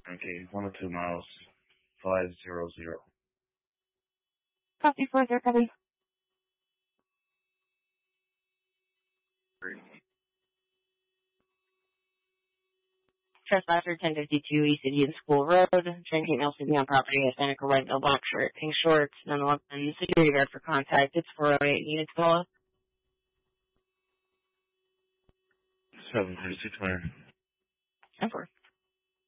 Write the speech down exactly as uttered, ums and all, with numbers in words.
Okay, one or two miles, five zero zero. Copy further, copy. Trespasser ten fifty-two East Indian School Road, drinking L C B on property, Hispanic or white, no black shirt, pink shorts, nine eleven, security guard for contact. It's four oh eight, units call. seven thirty-six, Mayor. ten four.